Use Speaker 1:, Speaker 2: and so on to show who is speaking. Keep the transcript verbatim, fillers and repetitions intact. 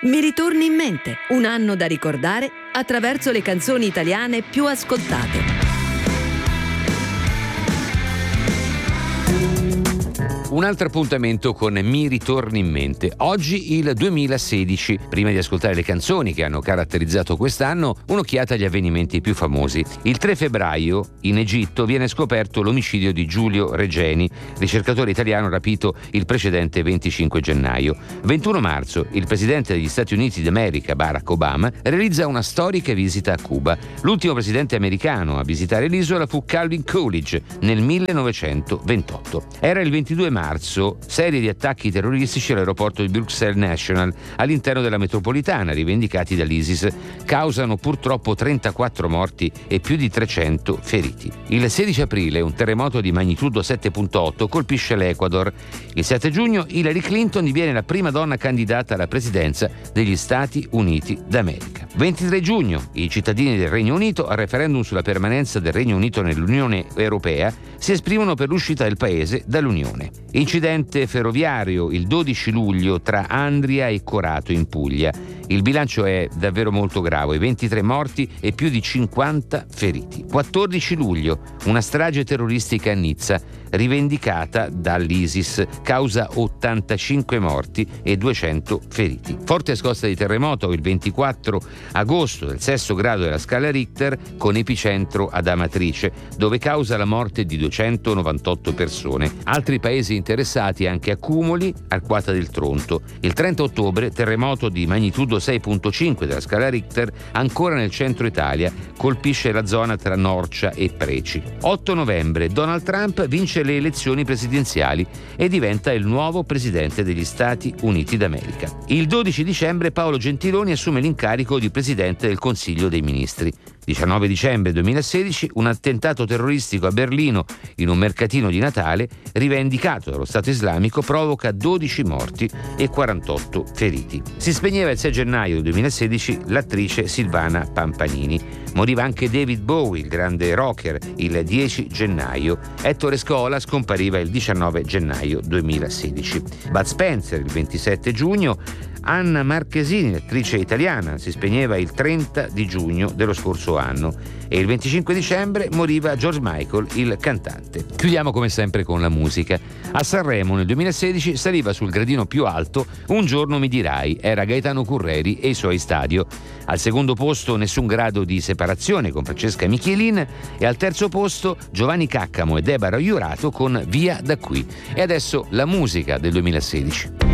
Speaker 1: Mi ritorni in mente, un anno da ricordare attraverso le canzoni italiane più ascoltate.
Speaker 2: Un altro appuntamento con Mi ritorni in mente. Oggi il duemilasedici. Prima di ascoltare le canzoni che hanno caratterizzato quest'anno, un'occhiata agli avvenimenti più famosi. Il tre febbraio in Egitto viene scoperto l'omicidio di Giulio Regeni, ricercatore italiano rapito il precedente venticinque gennaio. ventuno marzo il presidente degli Stati Uniti d'America, Barack Obama, realizza una storica visita a Cuba. L'ultimo presidente americano a visitare l'isola fu Calvin Coolidge nel millenovecentoventotto. Era il ventidue marzo. marzo, serie di attacchi terroristici all'aeroporto di Bruxelles National all'interno della metropolitana, rivendicati dall'ISIS, causano purtroppo trentaquattro morti e più di trecento feriti. Il sedici aprile un terremoto di magnitudo sette virgola otto colpisce l'Ecuador. Il sette giugno Hillary Clinton diviene la prima donna candidata alla presidenza degli Stati Uniti d'America. ventitré giugno i cittadini del Regno Unito, al referendum sulla permanenza del Regno Unito nell'Unione Europea, si esprimono per l'uscita del paese dall'Unione. Incidente ferroviario il dodici luglio tra Andria e Corato in Puglia. Il bilancio è davvero molto grave, ventitré morti e più di cinquanta feriti. quattordici luglio una strage terroristica a Nizza, rivendicata dall'ISIS, causa ottantacinque morti e duecento feriti. Forte scossa di terremoto il ventiquattro agosto del sesto grado della scala Richter, con epicentro ad Amatrice, dove causa la morte di duecentonovantotto persone. Altri paesi interessati anche accumuli, Arquata del Tronto. Il trenta ottobre terremoto di magnitudo sei virgola cinque della scala Richter, ancora nel centro Italia, colpisce la zona tra Norcia e Preci. otto novembre Donald Trump vince le elezioni presidenziali e diventa il nuovo presidente degli Stati Uniti d'America. Il dodici dicembre Paolo Gentiloni assume l'incarico di presidente del Consiglio dei Ministri. diciannove dicembre duemilasedici un attentato terroristico a Berlino in un mercatino di Natale, rivendicato dallo Stato Islamico, provoca dodici morti e quarantotto feriti. Si spegneva il sei gennaio duemilasedici l'attrice Silvana Pampanini. Moriva anche David Bowie, il grande rocker, il dieci gennaio. Ettore Scola scompariva il diciannove gennaio duemilasedici. Bud Spencer il ventisette giugno. Anna Marchesini, attrice italiana, si spegneva il trenta di giugno dello scorso anno, e il venticinque dicembre moriva George Michael, il cantante. Chiudiamo come sempre con la musica. A Sanremo nel duemilasedici saliva sul gradino più alto Un giorno mi dirai, era Gaetano Curreri e i suoi Stadio. Al secondo posto Nessun grado di separazione con Francesca Michelin, e al terzo posto Giovanni Caccamo e Deborah Iurato con Via da qui. E adesso la musica del duemilasedici.